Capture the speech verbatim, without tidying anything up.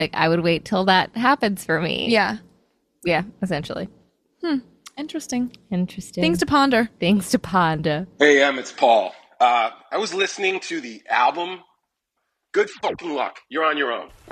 Like I would wait till that happens for me. Yeah. Yeah, essentially. Interesting. Interesting. Things to ponder. Things to ponder. Hey, Em, it's Paul. Uh, I was listening to the album. Good fucking luck. You're on your own.